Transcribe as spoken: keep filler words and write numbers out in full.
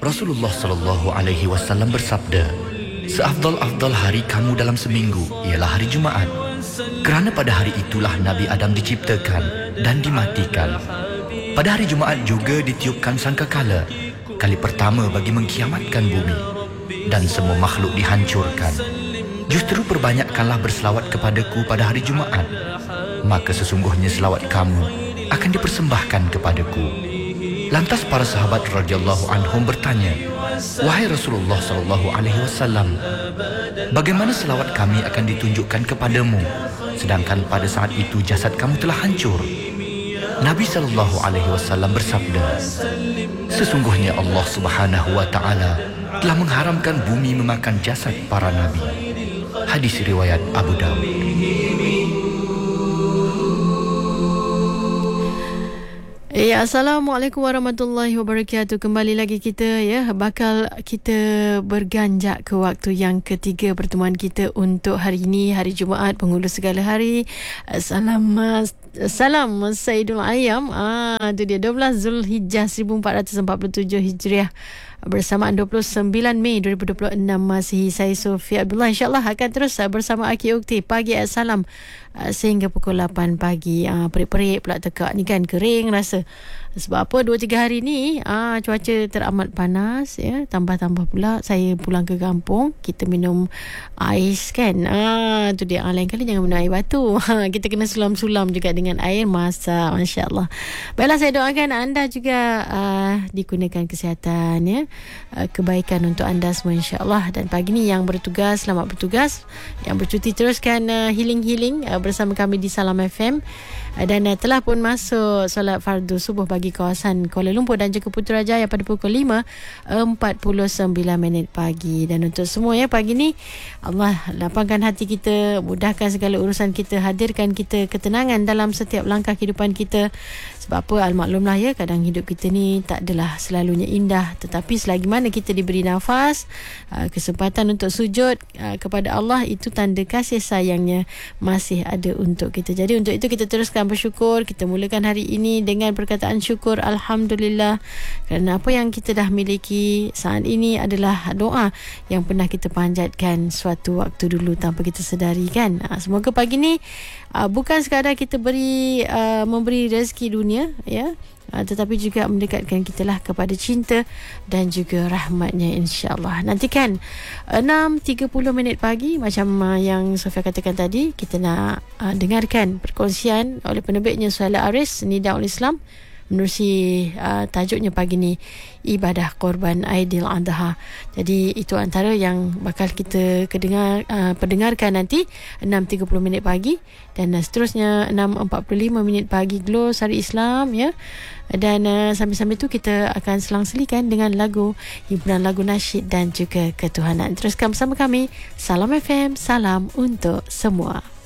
Rasulullah sallallahu alaihi wasallam bersabda, seafdal-afdal hari kamu dalam seminggu ialah hari Jumaat. Kerana pada hari itulah Nabi Adam diciptakan dan dimatikan. Pada hari Jumaat juga ditiupkan sangkakala, kali pertama bagi mengkiamatkan bumi, dan semua makhluk dihancurkan. Justru perbanyakkanlah berselawat kepadaku pada hari Jumaat, maka sesungguhnya selawat kamu akan dipersembahkan kepadaku. Lantas para sahabat radhiyallahu anhum bertanya, wahai Rasulullah sallallahu alaihi wasallam, bagaimana selawat kami akan ditunjukkan kepadamu, sedangkan pada saat itu jasad kamu telah hancur? Nabi sallallahu alaihi wasallam bersabda, sesungguhnya Allah Subhanahu wa taala telah mengharamkan bumi memakan jasad para nabi. Hadis riwayat Abu Dawud. Ya, Assalamualaikum warahmatullahi wabarakatuh. Kembali lagi kita ya, bakal kita berganjak ke waktu yang ketiga pertemuan kita untuk hari ini, hari Jumaat, penghulu segala hari. Salam Salam Sayyidul Ayyam. Ah, itu dia dua belas Zulhijjah seribu empat ratus empat puluh tujuh Hijriah bersamaan dua puluh sembilan Mei dua ribu dua puluh enam Masihi. Saya Sofia Abdullah, InsyaAllah akan terus bersama Aki Ukti pagi Assalam sehingga pukul lapan pagi. Ah, perik-perik pula tekak ni kan, kering rasa. Sebab apa, dua tiga hari ni ah, cuaca teramat panas ya. Tambah-tambah pula saya pulang ke kampung, kita minum ais kan. Ah, tu dia. Ah, lain kali jangan minum air batu. Ha, kita kena sulam-sulam juga dengan air masak. Masya-Allah. Baiklah, saya doakan anda juga ah, digunakan kesihatan ya. Ah, kebaikan untuk anda semua insya-Allah. Dan pagi ni yang bertugas, selamat bertugas. Yang bercuti teruskan uh, healing-healing uh, bersama kami di Salam F M. Dan uh, telah pun masuk solat fardu subuh bagi kawasan Kuala Lumpur dan juga Putrajaya pada pukul lima empat puluh sembilan minit pagi. Dan untuk semua ya, pagi ni Allah lapangkan hati kita, mudahkan segala urusan kita, hadirkan kita ketenangan dalam setiap langkah kehidupan kita. Sebab apa, al-maklumlah ya, kadang hidup kita ni tak adalah selalunya indah, tetapi selagi mana kita diberi nafas, uh, kesempatan untuk sujud uh, kepada Allah, itu tanda kasih sayangnya masih ada untuk kita. Jadi untuk itu kita teruskan bersyukur. Kita mulakan hari ini dengan perkataan syukur, Alhamdulillah, kerana apa yang kita dah miliki saat ini adalah doa yang pernah kita panjatkan suatu waktu dulu tanpa kita sedari kan. Uh, semoga pagi ni uh, bukan sekadar kita beri uh, memberi rezeki dunia ya, uh, tetapi juga mendekatkan kita lah kepada cinta dan juga rahmatnya insya-Allah. Nantikan enam tiga puluh minit pagi, macam uh, yang Sofia katakan tadi, kita nak uh, dengarkan perkongsian oleh penerbitnya Suhaila Aris, Nidaul Islam, menerusi uh, tajuknya pagi ni, ibadah korban Aidil Adha. Jadi itu antara yang bakal kita kedengar, uh, pendengarkan nanti enam tiga puluh minit pagi, dan uh, seterusnya enam empat puluh lima minit pagi Glow Sari Islam ya. Dan uh, sambil-sambil tu kita akan selang-selikan dengan lagu hiburan, lagu nasyid dan juga ketuhanan. Teruskan bersama kami Salam F M, salam untuk semua.